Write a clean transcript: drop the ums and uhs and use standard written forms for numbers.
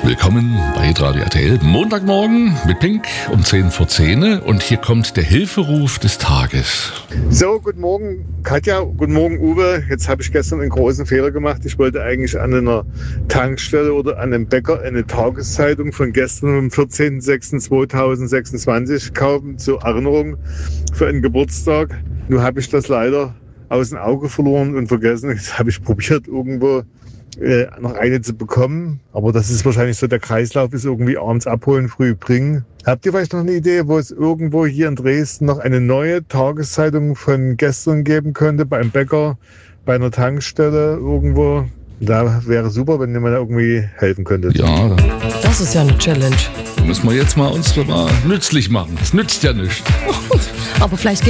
Willkommen bei Radio RTL. Montagmorgen mit Pink um 10 vor 10 und hier kommt der Hilferuf des Tages. So, guten Morgen Katja, guten Morgen Uwe. Jetzt habe ich gestern einen großen Fehler gemacht. Ich wollte eigentlich an einer Tankstelle oder an einem Bäcker eine Tageszeitung von gestern, vom 14.06.2026 kaufen, zur Erinnerung für einen Geburtstag. Nun habe ich das leider aus dem Auge verloren und vergessen. Jetzt habe ich probiert, irgendwo noch eine zu bekommen. Aber das ist wahrscheinlich so, der Kreislauf ist irgendwie abends abholen, früh bringen. Habt ihr vielleicht noch eine Idee, wo es irgendwo hier in Dresden noch eine neue Tageszeitung von gestern geben könnte? Beim Bäcker, bei einer Tankstelle irgendwo? Da wäre super, wenn ihr mir da irgendwie helfen könntet. Ja, Das ist ja eine Challenge. da müssen wir jetzt mal uns mal nützlich machen. Es nützt ja nichts. Aber vielleicht